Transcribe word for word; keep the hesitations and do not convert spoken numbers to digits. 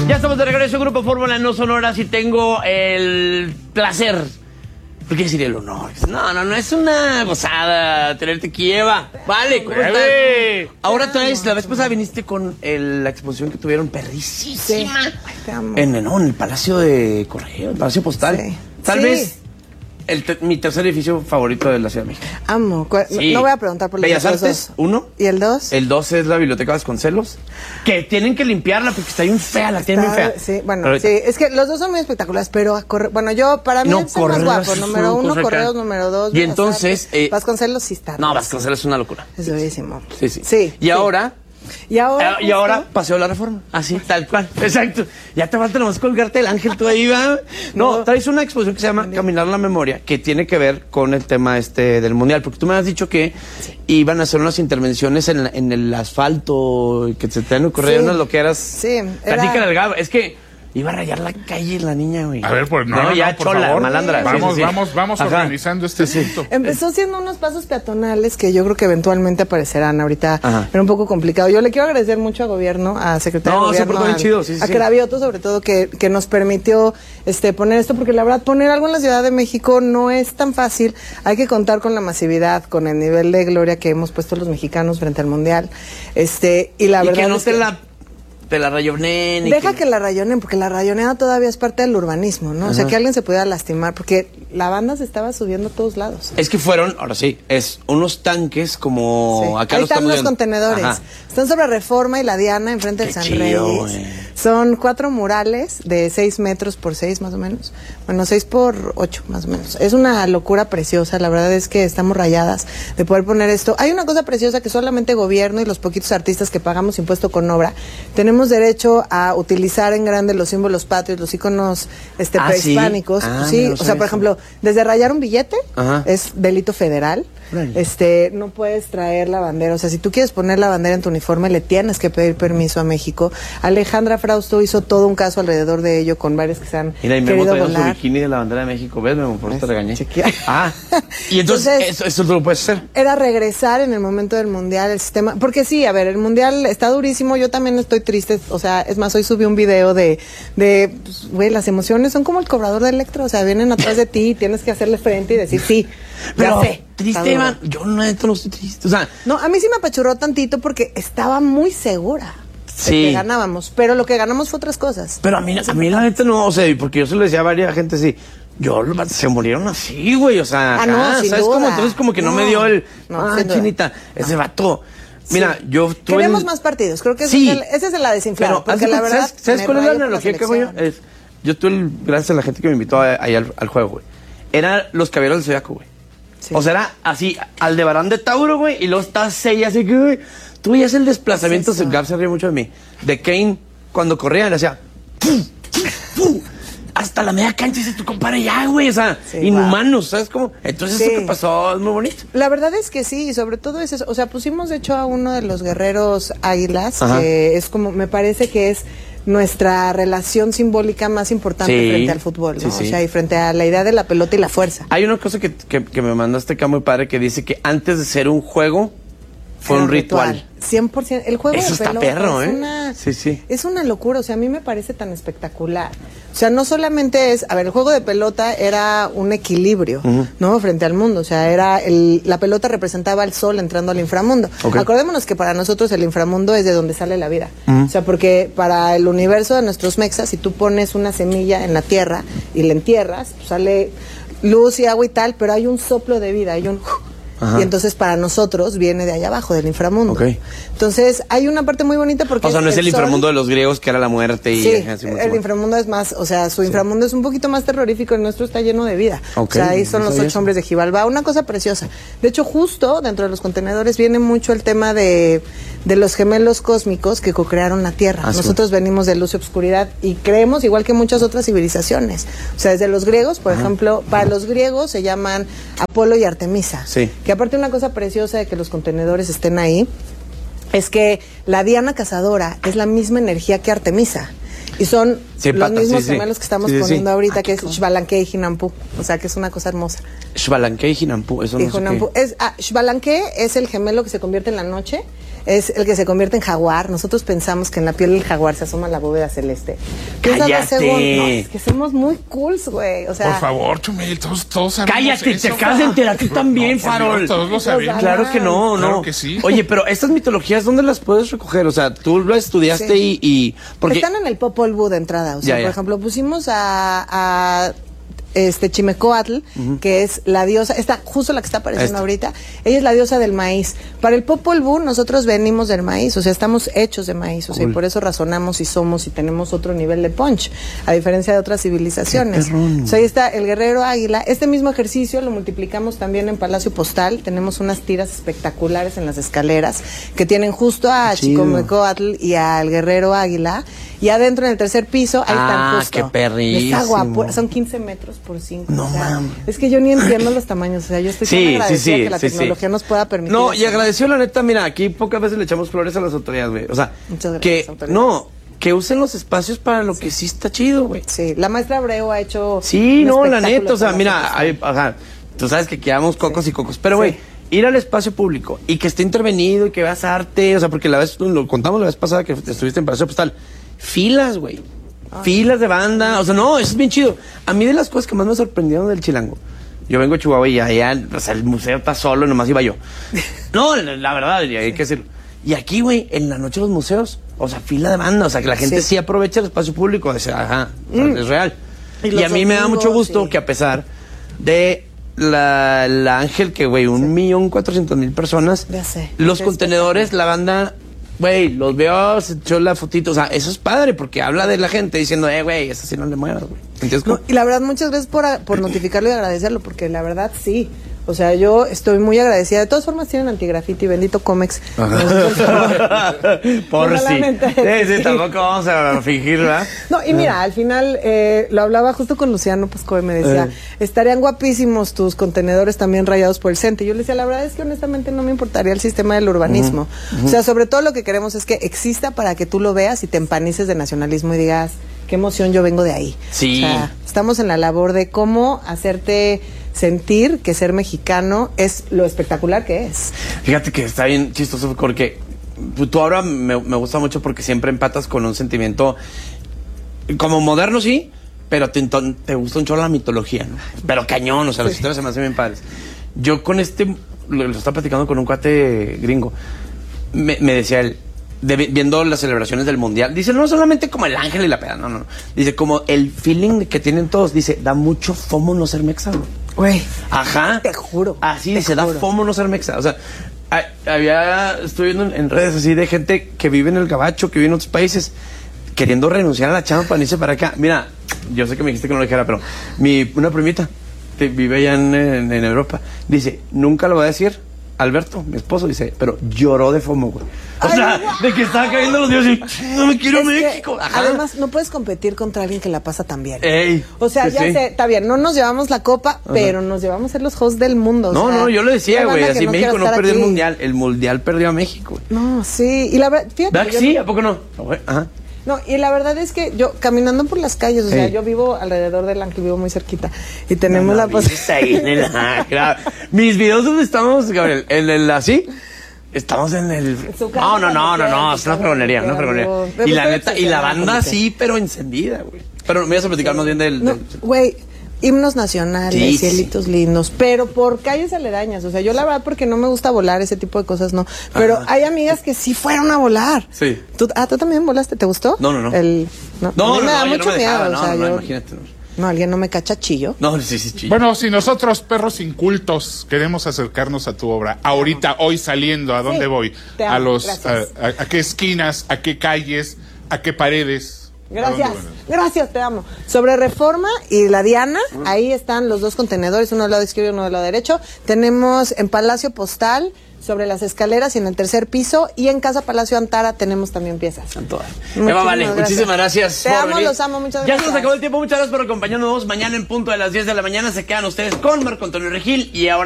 Ya estamos de regreso, Grupo Fórmula No Sonoras, y tengo el placer, ¿por qué decir el honor? No, no, no es una gozada tenerte aquí, Eva. Vale, ¿cómo estás? Ahora traes, la vez pasada viniste con el, la exposición que tuvieron perricísima. Sí. Ay, te amo. En, no, en el Palacio de Correo, el Palacio Postal. Sí. Tal Sí. vez el te, mi tercer edificio favorito de la Ciudad de México. Amo. Sí. No voy a preguntar por los Bellas otros Artes, dos. uno. ¿Y el dos? El dos es la Biblioteca Vasconcelos, que tienen que limpiarla porque está bien fea, la tienen bien fea. Sí, bueno, Pero, sí, es que los dos son muy espectaculares, pero a corre, bueno, yo, para mí no, es el más guapo. es Número una uno, cosa Correos, acá. número dos. Y Bellas entonces, Artes. eh, Vasconcelos sí está. No, Vasconcelos es una locura. Es bellísimo. Sí, sí. Sí. Y sí. ahora... Y ahora. Eh, y ahora Paseo de la Reforma. Así, tal cual. Exacto. Ya te falta nomás colgarte el ángel tú ahí, ¿va? No, No. traes una exposición que se llama Caminar la Memoria, que tiene que ver con el tema este del Mundial. Porque tú me has dicho que sí. iban a hacer unas intervenciones en, la, en el asfalto, que se te han ocurrido Sí. unas loqueras. Sí. Platícale al Gabo. Es que iba a rayar la calle la niña, güey. A ver, pues no, no, ya no, por chola, favor. malandra. Vamos, Sí, sí, sí. vamos, vamos Ajá. organizando este asunto. Empezó siendo unos pasos peatonales que yo creo que eventualmente aparecerán. Ahorita Ajá. era un poco complicado. Yo le quiero agradecer mucho a gobierno, a secretario No, de se gobierno, portó bien a, chido, sí, sí, a sí. Cravioto sobre todo, que, que nos permitió este poner esto, porque la verdad poner algo en la Ciudad de México no es tan fácil. Hay que contar con la masividad, con el nivel de gloria que hemos puesto los mexicanos frente al Mundial. Este, y la Y verdad que no es te que- la... Te la rayonen. y Deja que la rayonen, porque la rayoneada todavía es parte del urbanismo, ¿no? O sea, Ajá. que alguien se pudiera lastimar, porque la banda se estaba subiendo a todos lados. Es que fueron, ahora sí, es unos tanques como Sí. acá Ahí los están estamos los viendo. contenedores. Ajá. Están sobre Reforma y la Diana, enfrente del Qué San chido, Reyes. güey. Son cuatro murales de seis metros por seis, más o menos. Bueno, seis por ocho, más o menos. Es una locura preciosa. La verdad es que estamos rayadas de poder poner esto. Hay una cosa preciosa que solamente gobierno y los poquitos artistas que pagamos impuesto con obra tenemos derecho a utilizar en grande los símbolos patrios, los íconos este, Ah, ¿sí? prehispánicos. Ah, sí, no o sea, sabía por eso. ejemplo, desde rayar un billete Ajá. es delito federal. Órale. Este, no puedes traer la bandera, o sea, si tú quieres poner la bandera en tu uniforme, le tienes que pedir permiso a México. Alejandra Frausto hizo todo un caso alrededor de ello con varios que se han Mira, y me hemos querido traído su volar. bikini de la bandera de México. ¿Ves, Memo? Por eso te regañé. Chequea. Ah, y entonces, Entonces- eso, eso tú lo puedes hacer. Era regresar en el momento del mundial el sistema, porque sí, a ver, el mundial está durísimo, yo también estoy triste, o sea, es más, hoy subí un video de, de, pues, güey, las emociones son como el cobrador de Electro, o sea, vienen atrás de ti y tienes que hacerle frente y decir, sí, Pero, ya sé. está triste, duro. Iván. Yo no, esto no estoy triste. O sea, No, a mí sí me apachurró tantito porque estaba muy segura de Sí. que ganábamos, pero lo que ganamos fue otras cosas. pero a mí, a mí la neta no, o sea, porque yo se lo decía a varias gente así. Yo, lo- se murieron así, güey, o sea, Ah, no, acá, sin ¿sabes duda. cómo? Entonces como que no, No, me dio el, no, ah, sin duda. chinita, ese vato. Mira, Sí. yo tuve Queremos el- más partidos, creo que ese Sí. es el- esa es la desinflada, Pero, porque haz de la cuenta, verdad... ¿sabes, ¿sabes me cuál es la rayo por analogía que hago yo? selección. Es, yo tuve, el- gracias a la gente que me invitó a- ahí al, al juego, güey. Era los caballeros del Zodiaco, güey. Sí. O sea, era así, Aldebarán de Tauro, güey, y luego está Seiya, así que, güey, tú veías el desplazamiento, Es eso. Gab se ríe mucho de mí, de Kane, cuando corría, le hacía, ¡pum! ¡pum! Hasta la media cancha, dice tu compadre ya, güey, o sea, Sí, inhumanos, ¿sabes cómo? Entonces Sí. eso que pasó es muy bonito. La verdad es que sí, y sobre todo es eso. O sea, pusimos de hecho a uno de los guerreros águilas, Ajá. que es como, me parece que es nuestra relación simbólica más importante Sí, frente al fútbol, ¿no? sí, sí. O sea, y frente a la idea de la pelota y la fuerza. Hay una cosa que, que, que me mandaste acá muy padre que dice que antes de ser un juego, fue Era un ritual. cien por ciento. El juego Eso de está pelota perro, es ¿eh? una, Sí, sí. es una locura. O sea, a mí me parece tan espectacular. O sea, no solamente es, a ver, el juego de pelota era un equilibrio, ¿no? Frente al mundo. O sea, era el, la pelota representaba al sol entrando al inframundo. Ok. Acordémonos que para nosotros el inframundo es de donde sale la vida. O sea, porque para el universo de nuestros mexas, si tú pones una semilla en la tierra y la entierras, pues sale luz y agua y tal, pero hay un soplo de vida, hay un... Ajá. Y entonces para nosotros viene de allá abajo, del inframundo. Ok. Entonces hay una parte muy bonita porque... O sea, no es el sol- inframundo de los griegos que era la muerte y... Sí, así mucho el más. inframundo es más, o sea, su inframundo es un poquito más terrorífico, el nuestro está lleno de vida. Ok, O sea, ahí son no los sabía ocho eso. hombres de Xibalbá, una cosa preciosa. De hecho, justo dentro de los contenedores viene mucho el tema de, de los gemelos cósmicos que co-crearon la Tierra. Ah, sí. Nosotros venimos de luz y obscuridad y creemos igual que muchas otras civilizaciones. O sea, desde los griegos, por ejemplo, para los griegos se llaman Apolo y Artemisa. Sí. Que aparte una cosa preciosa de que los contenedores estén ahí es que la Diana cazadora es la misma energía que Artemisa. Y son Sí, los patas, mismos sí, sí. gemelos que estamos Sí, sí, poniendo sí. ahorita, Ah, que es qué Xbalanque y Jinampú. O sea, que es una cosa hermosa. Xbalanque y Jinampú, eso Y no sé Jinampú. qué. Es, ah, Xbalanque es el gemelo que se convierte en la noche. Es el que se convierte en jaguar. Nosotros pensamos que en la piel del jaguar se asoma la bóveda celeste. Que esa es la ¡Cállate! segunda. No, es que somos muy cools, güey. O sea, Por favor, Chumel, todos, todos sabemos Cállate, eso. te acabas de enterar tú también, No, por Farol. Dios, todos lo sabemos. Claro que no, no. Claro que sí. Oye, pero estas mitologías, ¿dónde las puedes recoger? O sea, tú las estudiaste Sí. y, y... Porque... están en el Popol Vuh de entrada. O sea, Ya, ya. por ejemplo, pusimos a, a este Chimecoatl, que es la diosa, esta, justo la que está apareciendo Esta. ahorita, ella es la diosa del maíz. Para el Popol Vuh nosotros venimos del maíz, o sea, estamos hechos de maíz, o sea, Cool. y por eso razonamos y somos y tenemos otro nivel de punch, a diferencia de otras civilizaciones. Qué perrón. O sea, ahí está el guerrero águila. Este mismo ejercicio lo multiplicamos también en Palacio Postal. Tenemos unas tiras espectaculares en las escaleras que tienen justo a Qué chido. Chicomecoatl y al guerrero águila. Y adentro en el tercer piso, ahí Ah, están justo. qué perrísimo. Está guapo. Son quince metros por cinco. No o sea, mames. es que yo ni entiendo los tamaños. O sea, yo estoy tan Sí, sí, agradecida sí, que la sí, tecnología sí. nos pueda permitir. No, y hacer. agradeció la neta, mira, aquí pocas veces le echamos flores a las autoridades, güey. O sea, Muchas gracias, que autoridades. no, que usen los espacios para lo que sí está chido, güey. Sí, la maestra Abreu ha hecho. Sí, un no, la espectáculo neta, o sea, para mira, nosotros. hay, ajá, tú sabes que quedamos cocos y cocos, pero Sí. güey, ir al espacio público y que esté intervenido y que veas arte, o sea, porque la vez, lo contamos la vez pasada que estuviste en Palacio Postal, filas, güey, filas de banda, o sea, no, eso es bien chido. A mí de las cosas que más me sorprendieron del Chilango, yo vengo de Chihuahua y allá, o sea, el museo está solo, nomás iba yo. No, la, la verdad, y hay que decirlo. Y aquí, güey, en la noche los museos, o sea, fila de banda, o sea, que la gente sí, Sí. aprovecha el espacio público, o sea, ajá, o sea, Mm. es real. Y Y, los a mí me da mucho domingos, gusto sí. que a pesar de la, la Ángel, que, güey, un millón cuatrocientos mil personas, Ya sé. los Qué contenedores, la banda, güey, los veo, se echó la fotito, o sea, eso es padre, porque habla de la gente diciendo, eh, güey, eso sí no le muevas, güey. ¿Entiendes? No, y la verdad, muchas gracias por, por notificarlo y agradecerlo, porque la verdad sí. O sea, yo estoy muy agradecida. De todas formas, tienen antigrafiti, bendito Comex. Por No, sí. solamente- Sí, sí, sí. tampoco vamos a fingir, ¿verdad? No, y mira, al final eh, lo hablaba justo con Luciano Pascoe, me decía, Eh. estarían guapísimos tus contenedores también rayados por el CENTE. Y yo le decía, la verdad es que honestamente no me importaría el sistema del urbanismo. O sea, sobre todo lo que queremos es que exista para que tú lo veas y te empanices de nacionalismo y digas, qué emoción, yo vengo de ahí. Sí. O sea, estamos en la labor de cómo hacerte sentir que ser mexicano es lo espectacular que es. Fíjate que está bien chistoso porque tú ahora me, me gusta mucho porque siempre empatas con un sentimiento como moderno, sí, pero te, te gusta un chorro la mitología, ¿no? Pero cañón, o sea, las historias se me hacen bien padres. Yo con este, lo, lo estaba platicando con un cuate gringo, me, me decía él, de- viendo las celebraciones del mundial, dice, no solamente como el ángel y la peda, no, no, no. Dice, como el feeling que tienen todos, dice, da mucho fomo no ser mexa, güey. Güey. Ajá. Te juro. Así te dice, da juro. fomo no ser mexa. O sea, a- había, estoy viendo en, en redes así de gente que vive en el gabacho, que vive en otros países, queriendo renunciar a la chamba para irse para acá. Mira, yo sé que me dijiste que no lo dijera, pero mi, una primita que vive allá en, en, en Europa, dice, nunca lo va a decir. Alberto, mi esposo, dice, pero lloró de fomo, güey. O Ay, sea, guau. de que estaba cayendo los dios y no me quiero Es que, México. Ajá. además, no puedes competir contra alguien que la pasa tan bien. Ey, o sea, sí, ya sí. sé, está bien, no nos llevamos la copa, pero nos llevamos a ser los hosts del mundo. o No, sea, no, yo lo decía, hay güey. banda que Así México quiere no estar perdió el aquí. mundial. El mundial perdió a México, güey. No, sí, y la verdad, fíjate. ¿Verdad que yo sí? no- ¿A poco no? Güey, ajá. No, y la verdad es que yo, caminando por las calles, o sea, Ey. yo vivo alrededor del Ángel, vivo muy cerquita, y tenemos No, la no, posibilidad. vives ahí en el Ángel. Mis videos donde estamos, Gabriel, en el así, estamos en el. su casa, No, no, no, no, donde no, quieran, es una su fregonería, casa, una fregonería. donde Y quieran. la Me neta, gusta y la obsesionar banda con usted. sí, pero encendida, güey. Pero me ibas a platicar más bien del. No, del- güey, himnos nacionales, Sí, sí. cielitos lindos, pero por calles aledañas. O sea, yo la verdad porque no me gusta volar, ese tipo de cosas no. Pero Ajá. hay amigas que sí fueron a volar. Sí. ¿Tú, ah, ¿tú también volaste? ¿Te gustó? No, no, no. El, no, No, a mí no, me da no, yo mucho no me miedo. dejaba, o no, sea, no, yo- imagínate. No, No, alguien no me cacha chillo. no sí, sí, chillo. Bueno, si nosotros, perros incultos, queremos acercarnos a tu obra, ahorita, hoy saliendo, ¿a dónde Sí, voy? te amo, A los, a, gracias. a- a qué esquinas, a qué calles, a qué paredes. ¿A Gracias, dónde van? gracias, te amo. Sobre Reforma y la Diana, ahí están los dos contenedores, uno del lado izquierdo y uno del lado derecho. Tenemos en Palacio Postal, sobre las escaleras y en el tercer piso, y en Casa Palacio Antara tenemos también piezas. Todas. Muchísimas Eva, vale, gracias. muchísimas gracias. Te por amo, venir. los amo, muchas Ya gracias. se nos acabó el tiempo, muchas gracias por acompañarnos. Mañana en punto de las diez de la mañana se quedan ustedes con Marco Antonio Regil y ahora.